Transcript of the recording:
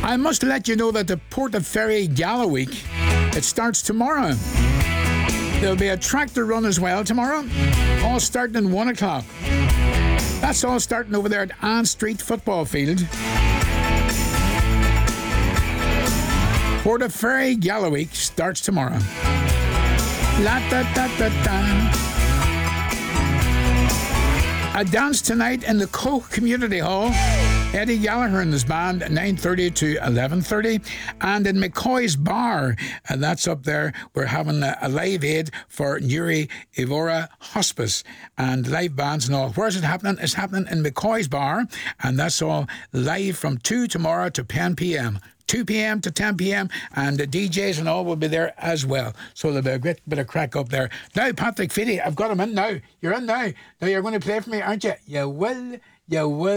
I must let you know that the Portaferry Gala Week, it starts tomorrow. There'll be a tractor run as well tomorrow, all starting at 1 o'clock. That's all starting over there at Ann Street Football Field. Portaferry Gala Week starts tomorrow. La da da da da. A dance tonight in the Coke Community Hall. Eddie Gallagher and his band, 9:30 to 11:30. And in McCoy's Bar, and that's up there, we're having a live aid for Newry Evora Hospice and live bands and all. Where's it happening? It's happening in McCoy's Bar, and that's all live from 2 tomorrow to 10 p.m. 2 p.m. to 10 p.m. and the DJs and all will be there as well. So there'll be a great bit of crack up there. Now, Patrick Feedy, I've got him in now. You're in now. Now you're going to play for me, aren't you? You will.